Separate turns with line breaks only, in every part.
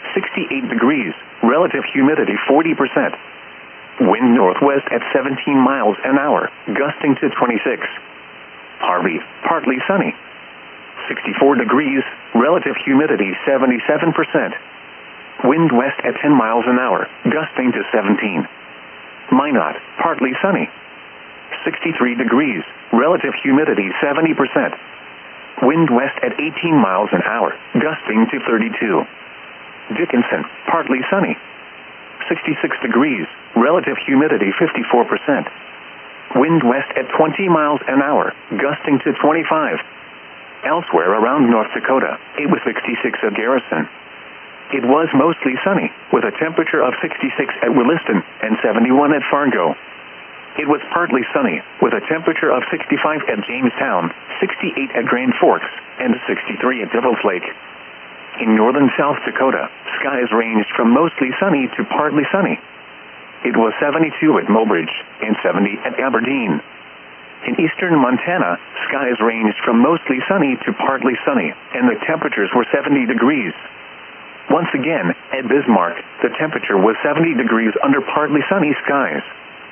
68 degrees, relative humidity 40%. Wind northwest at 17 miles an hour, gusting to 26. Harvey, partly sunny. 64 degrees, relative humidity 77%. Wind west at 10 miles an hour, gusting to 17. Minot, partly sunny. 63 degrees, relative humidity 70%. Wind west at 18 miles an hour, gusting to 32. Dickinson, partly sunny. 66 degrees, relative humidity 54%. Wind west at 20 miles an hour, gusting to 25. Elsewhere around North Dakota, it was 66 at Garrison. It was mostly sunny, with a temperature of 66 at Williston and 71 at Fargo. It was partly sunny, with a temperature of 65 at Jamestown, 68 at Grand Forks, and 63 at Devil's Lake. In northern South Dakota, skies ranged from mostly sunny to partly sunny. It was 72 at Mobridge and 70 at Aberdeen. In eastern Montana, skies ranged from mostly sunny to partly sunny, and the temperatures were 70 degrees. Once again, at Bismarck, the temperature was 70 degrees under partly sunny skies.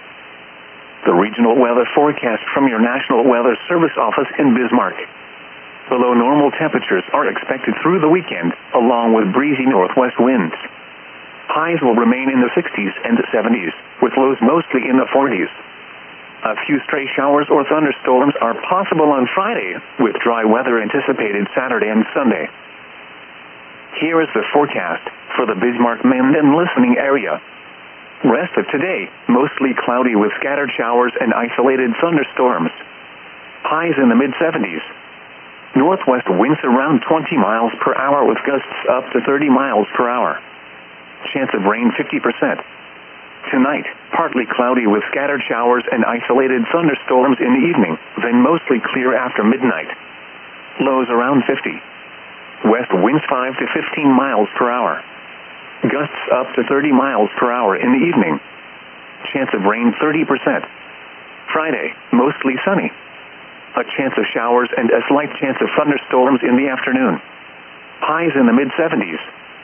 The regional weather forecast from your National Weather Service office in Bismarck. Below normal temperatures are expected through the weekend, along with breezy northwest winds. Highs will remain in the 60s and 70s, with lows mostly in the 40s. A few stray showers or thunderstorms are possible on Friday, with dry weather anticipated Saturday and Sunday. Here is the forecast for the Bismarck, Minden listening area. Rest of today, mostly cloudy with scattered showers and isolated thunderstorms. Highs in the mid-70s. Northwest winds around 20 miles per hour with gusts up to 30 miles per hour. Chance of rain 50%. Tonight, partly cloudy with scattered showers and isolated thunderstorms in the evening, then mostly clear after midnight. Lows around 50. West winds 5 to 15 miles per hour. Gusts up to 30 miles per hour in the evening. Chance of rain 30%. Friday, mostly sunny. A chance of showers and a slight chance of thunderstorms in the afternoon. Highs in the mid-70s.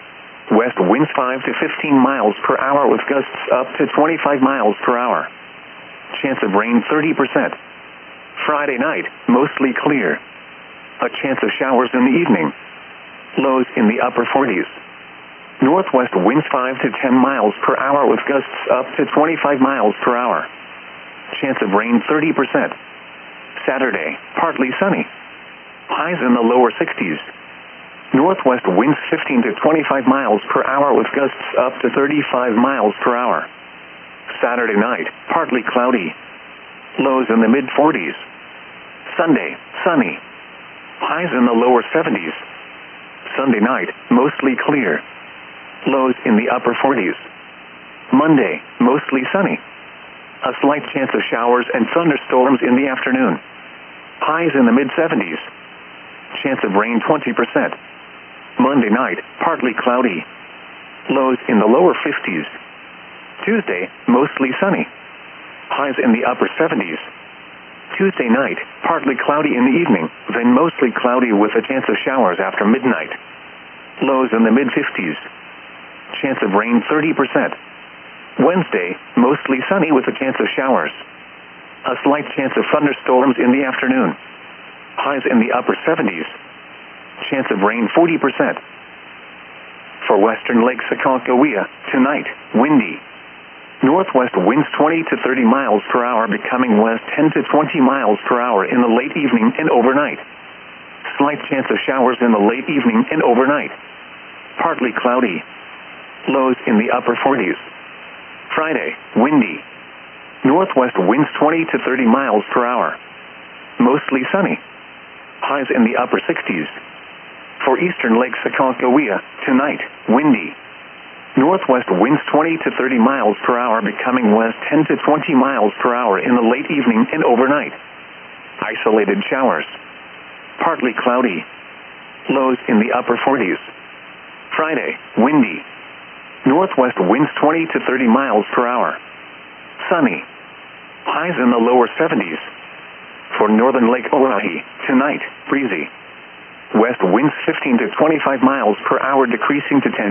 West winds 5 to 15 miles per hour with gusts up to 25 miles per hour. Chance of rain 30%. Friday night, mostly clear. A chance of showers in the evening. Lows in the upper 40s. Northwest winds 5 to 10 miles per hour with gusts up to 25 miles per hour. Chance of rain 30%. Saturday, partly sunny. Highs in the lower 60s. Northwest winds 15 to 25 miles per hour with gusts up to 35 miles per hour. Saturday night, partly cloudy. Lows in the mid-40s. Sunday, sunny. Highs in the lower 70s. Sunday night, mostly clear. Lows in the upper 40s. Monday, mostly sunny. A slight chance of showers and thunderstorms in the afternoon. Highs in the mid-70s. Chance of rain 20%. Monday night, partly cloudy. Lows in the lower 50s. Tuesday, mostly sunny. Highs in the upper 70s. Tuesday night, partly cloudy in the evening, then mostly cloudy with a chance of showers after midnight. Lows in the mid-50s. Chance of rain 30%. Wednesday, mostly sunny with a chance of showers. A slight chance of thunderstorms in the afternoon. Highs in the upper 70s. Chance of rain 40%. For western Lake Sakonkohia, tonight, windy. Northwest winds 20 to 30 miles per hour, becoming west 10 to 20 miles per hour in the late evening and overnight. Slight chance of showers in the late evening and overnight. Partly cloudy. Lows in the upper 40s. Friday, windy. Northwest winds 20 to 30 miles per hour. Mostly sunny. Highs in the upper 60s. For eastern Lake Sakonkohia, tonight, windy. Northwest winds 20 to 30 miles per hour, becoming west 10 to 20 miles per hour in the late evening and overnight. Isolated showers. Partly cloudy. Lows in the upper 40s. Friday, windy. Northwest winds 20 to 30 miles per hour. Sunny. Highs in the lower 70s. For northern Lake Oahe, tonight, breezy. West winds 15 to 25 miles per hour, decreasing to 10